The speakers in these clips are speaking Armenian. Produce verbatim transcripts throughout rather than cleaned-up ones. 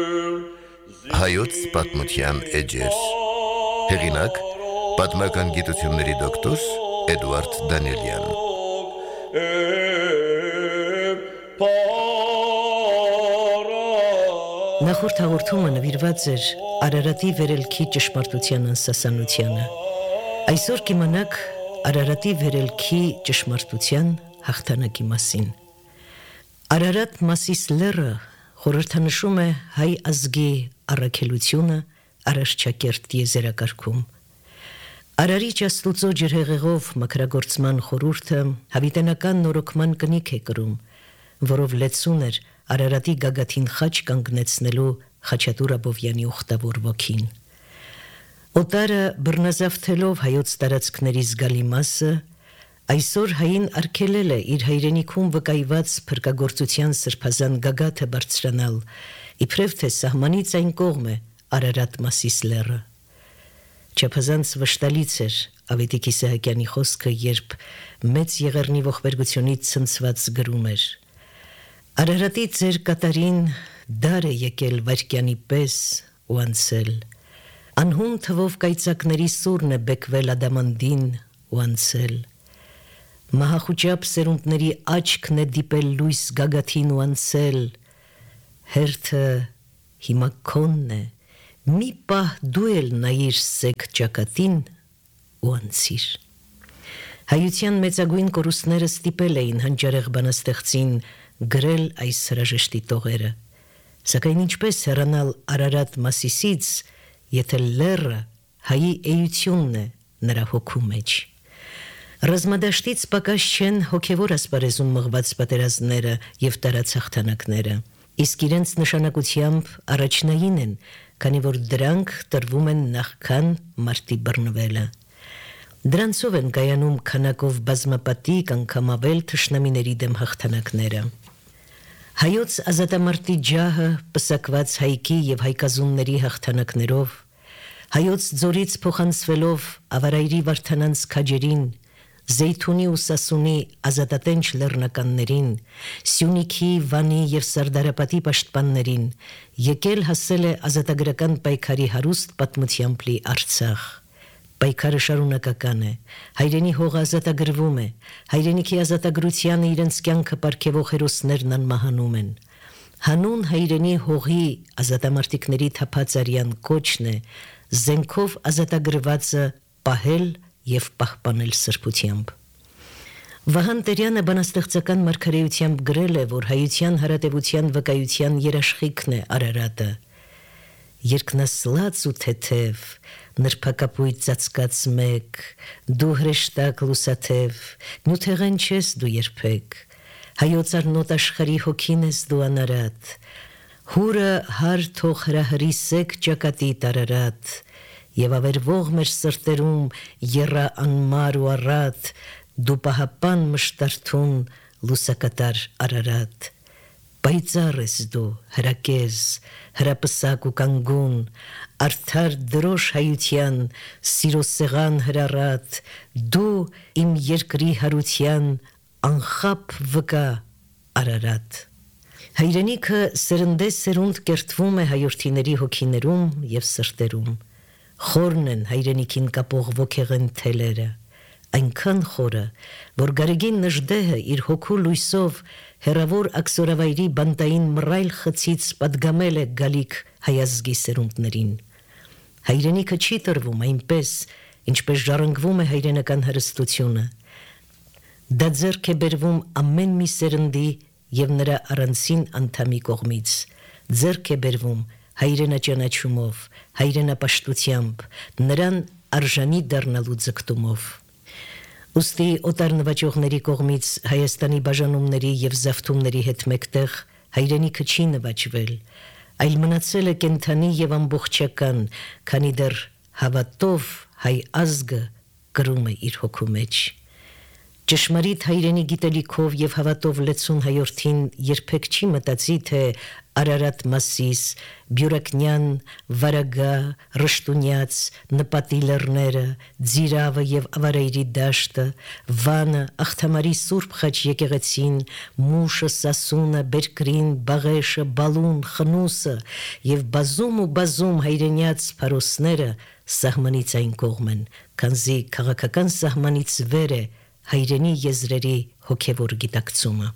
Հայոց պատմության էջեր Հեղինակ պատմական գիտությունների դոկտոր Էդուարդ Դանիելյան Նախորդ հաղորդումը նվիրված էր Արարատի վերելքի ճշմարտության անսասանությանը։ Այսօր կիմանաք Արարատի վերելքի ճշմարտության հաղթանակի մասին։ Արարատ Մասիս լեռը խորհրդանշում է հայ ազգի առաքելությունը առարչակերտ եզերակարգում։ Արարիչ Աստուծո ջրհեղեղով մաքրագործման խորհուրդը հավիտենական նորոգման կնիք է կրում, որով լեցուն էր Արարատի գագաթին խաչ կանգնեցնելու Խաչատուր Աբովյանի ուխտավոր ոգին։ Օտարը բռնազավթելով հայոց տարածքների զգալի մասը, այսօր հային արգելել է իր հայրենիքում վկայված փրկագործության սրբազան գագաթը բարձրանալ, իբրև թե սահմանից այն կողմ է Արարատ Մասիս լեռը։ Չափազանց վշտալից էր Ավետիք Իսահակյանի խոսքը, երբ մեծ եղեռնի ողբերգությունից ցնցված գրում էր. Արարատի ձեր կատարին դար է եկել վայրկյանի պես ու անցել, անհուն թվով կայծակների սուրն է բեկվել ադամանդին ու անցել, մահախուճապ սերունդների աչքն է դիպել լույս գագաթին ու անցել, հերթը հիմա քոնն է, մի պահ դու էլ նայիր սեկ ճակատին ու անցիր։ Հայության մեծագույն կորուստները ստիպել էին հանճարեղ բանաստեղծին գրել այս հրաժեշտի տողերը, սակայն ինչպես հեռանալ Արարատ Մասիսից, եթե լեռը հայի էությունն է նրա հոգու մեջ։ Ռազմադաշտից պակաս չեն հոգևոր ասպարեզում մղված պատերազմները և տարած հաղթանակները, իսկ իրենց նշանակությամբ առաջնային են, քանի որ դրանք տրվում են նախքան մարտի բռնվելը։ Դրանցով են կայանում քանակով բազմապատիկ անգամ ավել թշնամիների դեմ հաղթանակները։ Հայոց ազատամարտի ջահը պսակված հայքի և հայկազունների հաղթանակներով, հայոց ձորից փոխանցվելով ավարայրի Վարդանանց քաջերին, Զեյթունի ու Սասունի ազատատենչ լեռնականներին, Սյունիքի, Վանի և Սարդարապատի պաշտպաններին, եկել հասել է ազատագրական պայքարի հարուստ պատմությամբ լի Արցախ։ Պայքարը շարունակական է, հայրենի հողը ազատագրվում է, հայրենիքի ազատագրությանը իրենց կյանքը պարգևող հերոսներն անմահանում են։ Հանուն հայրենի հողի ազատամարտիկների թափած արյան կոչն է զենքով ազատագրվածը պահել և պահպանել սրբությամբ։ Վահան Տերյանը բանաստեղծական մարգարեությամբ գրել է, որ հայության հարատևության վկայության երաշխիքն է Արարատը։ Երկնասլաց ու թեթև, նրբակապույտ ծածկած մեկ, դու հրեշտակ լուսաթև, նյութեղեն չես դու երբեք, հայոց արնոտ աշխարհի հոգին ես դու անարատ, հուրը հար թող հրահրի սեկ ճակատիտ Արարատ, և ավերվող մեր սրտերում եռա անմար ու առատ, դու պահապան մշտարթուն լուսակատար Արարատ։ Պայծառ ես դու, հրակեզ, հրապսակ ու կանգուն, արդար դրոշ հայության, սիրո սեղան հրառատ, դու իմ երկրի հարության անխապ վկա Արարատ։ Հայրենիքը սերնդե սերունդ կերտվում է հայորդիների հոգիներում և սրտերում։ Խորն են հայրենիքին կապող ոգեղեն թելերը, այնքան խորը, որ Գարեգին Նժդեհը իր հոգու լույսով հեռավոր աքսորավայրի բանտային մռայլ խցից պատգամել է գալիք հայազգի սերունդներին։ Հայրենիքը չի տրվում այնպես, ինչպես ժառանգվում է հայրենական հրստությունը։ Դա ձեռք է բերվում ամեն մի սերնդի և նրա առանցին անդամի կողմից, ձեռք է բերվում հայրենաճանաչումով, հայրենապաշտությամբ, նրան արժանի դառնալու ձգտումով։ Ուստի օտար նվաճողների կողմից Հայաստանի բաժանումների և զավթումների հետ մեկտեղ հայրենիքը չի նվաճվել, այլ մնացել է կենդանի և ամբողջական, քանի դեռ հավատով հայ ազգը կրում է իր հոգու մեջ։ Ճշմարիտ հայրենի գիտելիքով եւ հավատով լեցուն հայորդին երբեք չի մտածի, թե Արարատ Մասիս, Բյուրակնյան, Վարագա, Ռշտունյաց, Նպատի լեռները, Ձիրավը եւ Ավարայրի դաշտը, Վանը, Աղթամարի Սուրբ Խաչ եկեղեցին, Մուշը, Սասունը, Բերկրին, Բաղեշը, Բալուն, Խնուսը եւ բազում ու բազում հայրենյաց փարոսները սահմանից այն կողմ են, քանզի քաղաքական սահմանից վեր է հայրենի եզրերի հոգևոր գիտակցումը։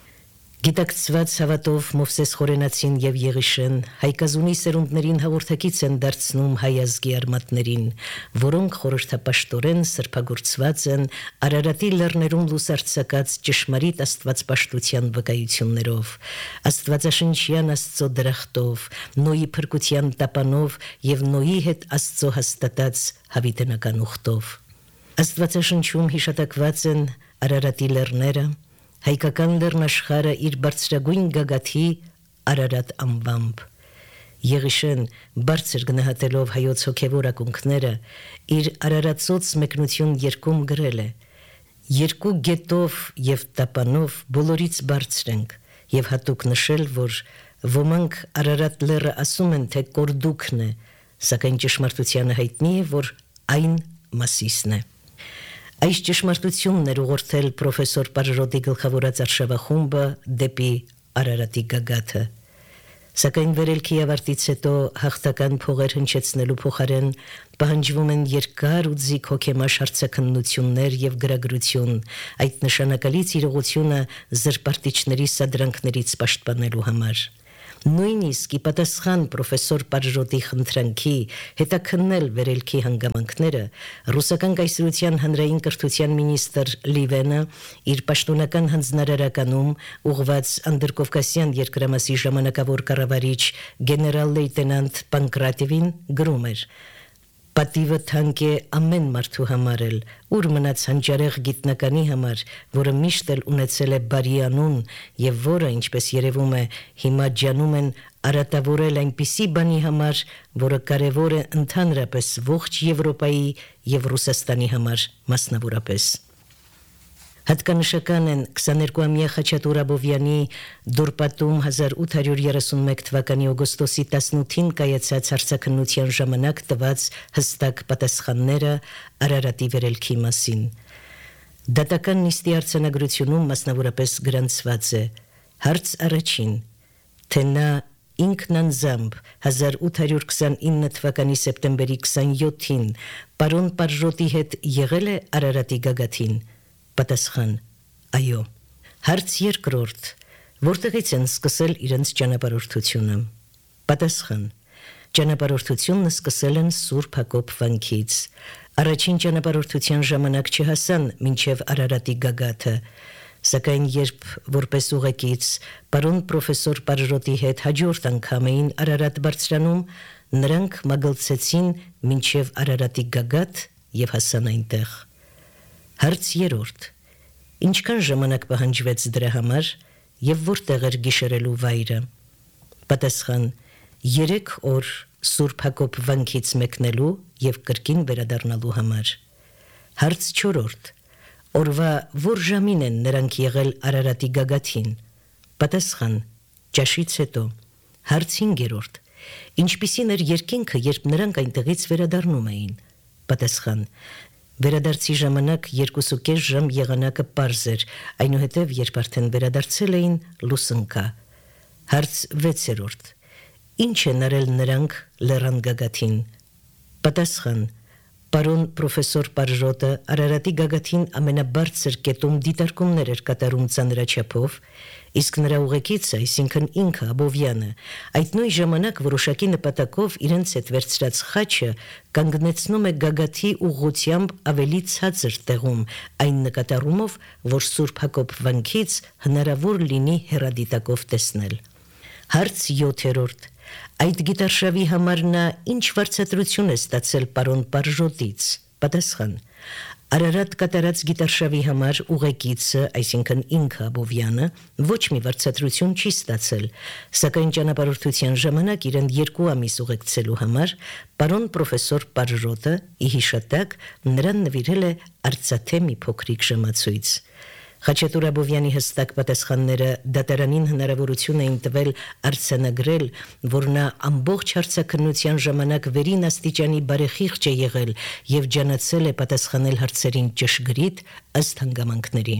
Գիտակցված հավատով Մովսես Խորենացին եւ Եղիշեն հայկազունի սերունդներին հաղորդակից են դարձնում հայ ազգի արմատներին, որոնք խորհրդապաշտորեն սրբագործված են Արարատի լեռներում լուսարձակած ճշմարիտ աստվածպաշտության վկայություններով, աստվածաշնչյան Աստծո դրախտով, Նոյի փրկության տապանով եւ Նոյի հետ Աստծո հաստատած հավիտենական ուխտով։ Աստվածաշնչում հիշատակված են Արարատի լեռները, հայկական լեռնաշխարհը իր բարձրագույն գագաթի Արարատ անվամբ։ Եղիշեն բարձր գնահատելով հայոց հոգևոր ակունքները իր Արարածոց մեկնություն երկում գրել է. երկու գետով եւ տապանով բոլորից բարձր ենք եւ հատուկ նշել, որ ոմանք Արարատ լեռը ասում են, թե կորդուքն է, սակայն ճշմարտությանը հայտնի է, որ այն Մասիսն է։ Այս ճշմարտությունն էր ուղղորդել պրոֆեսոր Պարժոտի գլխավորած արշավախումբը դեպի Արարատի գագաթը։ Սակայն վերելքի ավարտից հետո հաղթական փողեր հնչեցնելու փոխարեն պահանջվում են երկար ու ձիգ հոգեմաշ հարցաքննություններ եւ գրագրություն, այդ նշանակալից իրողությունը զրպարտիչների սադրանքներից պաշտպանելու համար։ Նույնիսկ ի պատասխան պրոֆեսոր Պարժոտի խնդրանքի հետաքննել վերելքի հանգամանքները ռուսական կայսրության հանրային կրթության մինիստր Լիվենը իր պաշտոնական հանձնարարականում ուղղված անդրկովկասյան երկրամասի ժամանակավոր կառավարիչ գեներալ լեյտենանտ Պանկրատևին գրում էր. Պատիվը թանկ է ամեն մարդու համար էլ, ուր մնաց հանճարեղ գիտնականի համար, որը միշտ էլ ունեցել է բարի անուն եւ որը, ինչպես երևում է, հիմա ջանում են արատավորել այնպիսի բանի համար, որը կարևոր է ընդհանրապես ողջ Եվրոպայի եւ Ռուսաստանի համար մասնավորապես։ Հատկանշական են քսաներկուամյա Խաչատուր Աբովյանի Դուրպատում հազար ութ հարյուր երեսունմեկ թվականի օգոստոսի տասնութին կայացած հարցաքննության ժամանակ տված հստակ պատասխանները Արարատի վերելքի մասին։ Դատական նիստի արձանագրությունում մասնավորապես գրանցված է. Հարց առաջին, թե նա ինքն անձամբ հազար ութ հարյուր քսանինը թվականի սեպտեմբերի քսանյոթին պարոն Պարժոտի հետ եղել է Արարատի գագաթին։ Պատասխան. այո։ Հարց երկրորդ. որտեղից են սկսել իրենց ճանապարհորդությունը։ Պատասխան. ճանապարհորդությունն սկսել են Սուրբ Հակոբ վանքից։ Առաջին ճանապարհորդության ժամանակ չհասան մինչև Արարատի գագաթը, սակայն երբ որպես ուղեկից պարոն պրոֆեսոր Պարժոտի հետ հաջորդ անգամ էին Արարատ բարձրանում, նրանք մագլցեցին մինչև Արարատի գագաթ եւ հասան այնտեղ։ Հարց երրորդ. ինչքան ժամանակ պահանջվեց դրա համար եւ որտեղ էր գիշերելու վայրը։ Պատասխան. երեք օր Սուրբ Հակոբ վանքից մեկնելու եւ կրկին վերադառնալու համար։ Հարց չորրորդ. օրվա որ ժամին են նրանք եղել Արարատի գագաթին։ Պատասխան. ճաշից հետո։ Հարց հինգերորդ. ինչպիսին էր երկինքը, երբ նրանք այնտեղից վերադառնում էին։ Պատասխան. Վերադարձի ժամանակ երկուսուկես ժամ եղանակը պարզ էր, այնուհետև երբ արդեն վերադարձել էին, լուսնկա։ Հարց վեցերորդ. ինչ են արել նրանք լեռան գագաթին։ Պատասխան. պարոն պրոֆեսոր Պարժոտը Արարատի գագաթին ամենաբարձր կետում դիտարկումներ էր կատարում ծանրաչափով, իսկ նրա ուղեկիցը, այսինքն ինքը Աբովյանը, այդ նույն ժամանակ որոշակի նպատակով իրենց հետ վերցրած խաչը կանգնեցնում է գագաթի ուղղությամբ ավելի ցածր տեղում, այն նկատառումով, որ Սուրբ Հակոբ վանքից հնարավոր լինի հեռադիտակով տեսնել։ Հարց յոթերորդ. այդ գիտարշավի համար նա ինչ վարձատրություն է ստացել պարոն Պարժոտից։ Պատասխան. Արարատ կատարած գիտարշավի համար ուղեկիցը, այսինքն ինքը Աբովյանը, ոչ մի վարձատրություն չի ստացել, սակայն ճանապարհորդության ժամանակ իրեն երկու ամիս ուղեկցելու համար պարոն պրոֆեսոր Պարժոտը ի հիշատակ նրան նվիրել է արծաթե մի փոքրիկ ժամացույց։ Խաչատուր Աբովյանի հստակ պատասխանները դատարանին հնարավորություն էին տվել արձանագրել, որ նա ամբողջ հարցաքննության ժամանակ վերին աստիճանի բարեխիղճ է եղել եւ ջանացել է պատասխանել հարցերին ճշգրիտ ըստ հանգամանքների։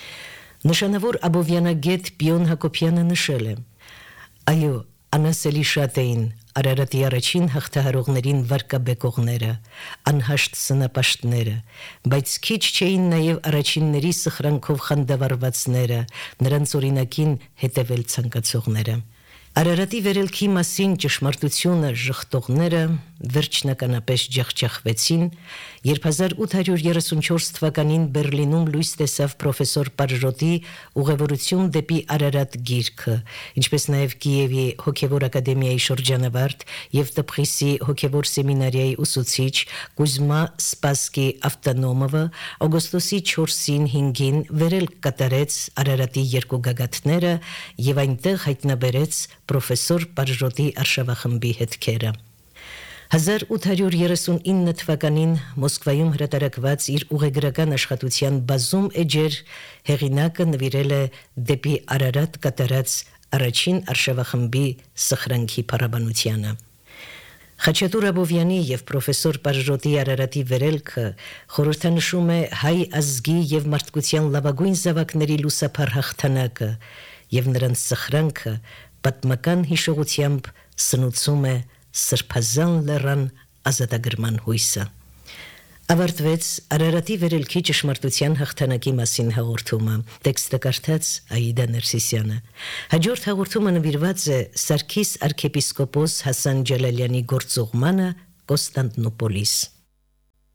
Նշանավոր Աբովյանագետ Պիոն Հակոբյանը նշել է. «Այո, անասելի շատ էին Արարատի առաջին հաղթահարողներին վարկաբեկողները, անհաշտ սնապաշտները, բայց քիչ չէին նաև առաջինների սխրանքով խանդավառվածները, նրանց օրինակին հետևել ցանկացողները։ Արարատի վերելքի մասին ճշմարտությունը ժխտողները վերջնականապես ջախջախվեցին, երբ հազար ութ հարյուր երեսունչորս թվականին Բերլինում լույս տեսավ պրոֆեսոր Պարժոտի ուղևորություն դեպի Արարատ գիրքը, ինչպես նաև Կիևի հոգևոր ակադեմիայի շրջանավարտ եւ Տբրիսի հոգևոր սեմինարիայի ուսուցիչ Կուզմա Սպասկի Ավտոնոմովը օգոստոսի չորսին հինգին վերելք կատարեց Արարատի երկու գագաթները եւ այնտեղ հայտնաբերեց պրոֆեսոր Պարժոտի արշավախմբի հետքերը։ հազար ութ հարյուր երեսունինը թվականին Մոսկվայում հրատարակված իր ուղեգրական աշխատության բազում էջեր հեղինակը նվիրել է դեպի Արարատ կատարած առաջին արշավախմբի սխրանքի փառաբանությանը։ Խաչատուր Աբովյանի եւ պրոֆեսոր Պարժոտի Արարատի վերելքը խորհրդանշում է հայ ազգի եւ մարդկության լավագույն զավակների լուսափառ հաղթանակը եւ նրանց սխրանքը պատմական հիշողությամբ սնուցում է սրբազան լեռան ազատագրման հույսը։ Ավարտվեց Արարատի վերելքի ճշմարտության հաղթանակի մասին հաղորդումը, տեքստը կարդաց Աիդա Ներսիսյանը։ Հաջորդ հաղորդումը նվիրված է Սարգիս arczepiskopos Հասան Ջալալյանի գործուղմանը Կոստանդնուպոլիս։